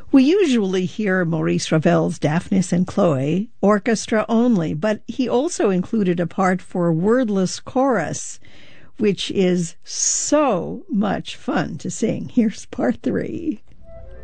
We usually hear Maurice Ravel's Daphnis and Chloe orchestra only, but he also included a part for wordless chorus, which is so much fun to sing. Here's part 3.